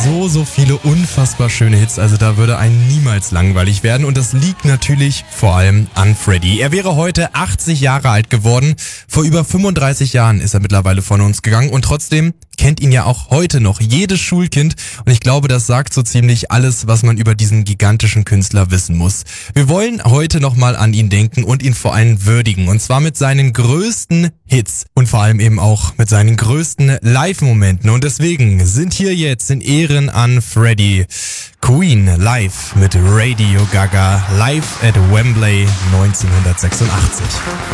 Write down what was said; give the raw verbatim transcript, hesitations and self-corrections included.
so, so viele unfassbar schöne Hits, also da würde einem niemals langweilig werden und das liegt natürlich vor allem an Freddie. Er wäre heute achtzig Jahre alt geworden, vor über fünfunddreißig Jahren ist er mittlerweile von uns gegangen und trotzdem kennt ihn ja auch heute noch jedes Schulkind und ich glaube, das sagt so ziemlich alles, was man über diesen gigantischen Künstler wissen muss. Wir wollen heute nochmal an ihn denken und ihn vor allem würdigen und zwar mit seinen größten Hits und vor allem eben auch mit seinen größten Live-Momenten und deswegen sind hier jetzt in Ehren an Freddie Queen live mit Radio Gaga live at Wembley neunzehnhundertsechsundachtzig.